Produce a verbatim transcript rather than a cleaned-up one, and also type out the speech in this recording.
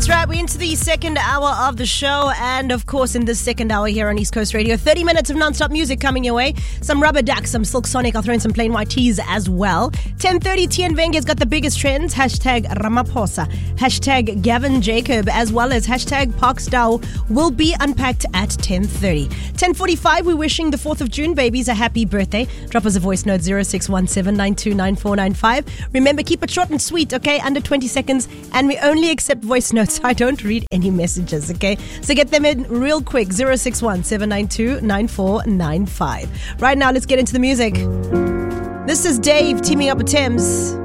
That's right, we're into the second hour of the show, and of course in this second hour here on East Coast Radio, thirty minutes of non-stop music coming your way. Some Rubber Duck, some Silk Sonic, I'll throw in some Plain White Tees as well. ten thirty, Tian Venge's got the biggest trends, hashtag Ramaphosa, hashtag Gavin Jacob, as well as hashtag Parks Dow will be unpacked at ten thirty. ten forty-five, we're wishing the fourth of June babies a happy birthday. Drop us a voice note, zero six one seven nine two nine four nine five. Remember, keep it short and sweet, okay? Under twenty seconds, and we only accept voice notes. I don't read any messages, okay? So get them in real quick, zero six one seven nine two nine four nine five. Right now, let's get into the music. This is Dave teaming up with Thames.